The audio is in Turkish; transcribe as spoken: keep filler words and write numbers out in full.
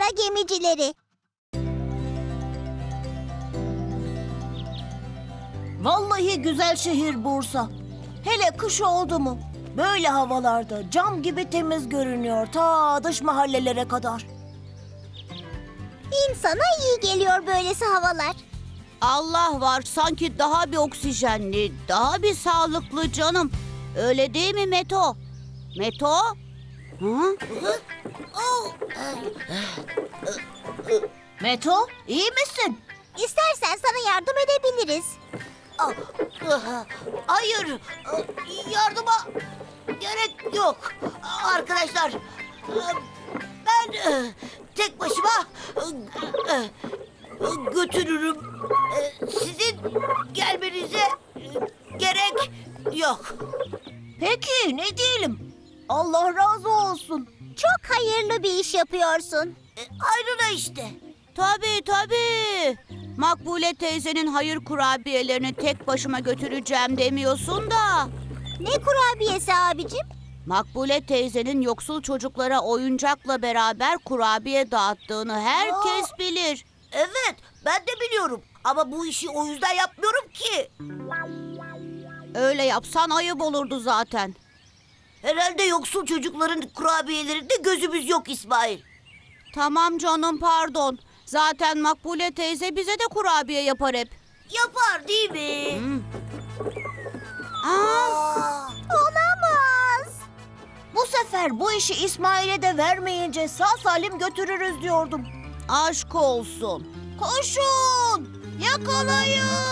kara gemicileri. Vallahi güzel şehir Bursa. Hele kış oldu mu? Böyle havalarda cam gibi temiz görünüyor ta dış mahallelere kadar. İnsana iyi geliyor böylesi havalar. Allah var, sanki daha bir oksijenli, daha bir sağlıklı canım. Öyle değil mi Meto? Meto? Hı? Meto, iyi misin? İstersen sana yardım edebiliriz. Ah, ah, Hayır, ah, yardıma gerek yok. Arkadaşlar, ah, ben eh, tek başıma eh, eh, götürürüm. Eh, Sizin gelmenize eh, gerek yok. Peki, ne diyelim? Allah razı olsun. Çok hayırlı bir iş yapıyorsun. Eh, Ayrıla işte. Tabii tabii. Makbule teyzenin hayır kurabiyelerini tek başıma götüreceğim demiyorsun da. Ne kurabiyesi abicim? Makbule teyzenin yoksul çocuklara oyuncakla beraber kurabiye dağıttığını herkes bilir. Evet, ben de biliyorum. Ama bu işi o yüzden yapmıyorum ki. Öyle yapsan ayıp olurdu zaten. Herhalde yoksul çocukların kurabiyelerinde gözümüz yok İsmail. Tamam canım, pardon. Zaten Makbule teyze bize de kurabiye yapar hep. Yapar değil mi? Hmm. Aa, Aa, Olamaz. bu sefer bu işi İsmail'e de vermeyince sağ salim götürürüz diyordum. aşk olsun. Koşun! Yakalayın!